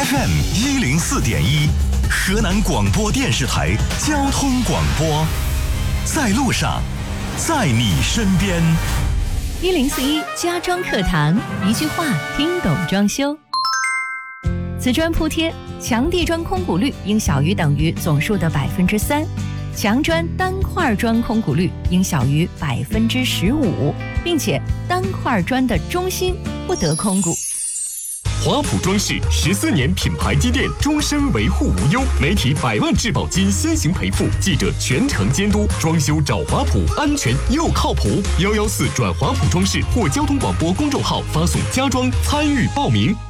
FM104.1，河南广播电视台交通广播，在路上，在你身边。 1041家装课堂，一句话听懂装修。瓷砖铺贴，墙地砖空鼓率应小于等于总数的3%，墙砖单块砖空鼓率应小于15%，并且单块砖的中心不得空鼓。 华普装饰14年品牌积淀，终身维护无忧，媒体100万质保金先行赔付，记者全程监督，装修找华普，安全又靠谱。114转华普装饰或交通广播公众号发送家装参与报名。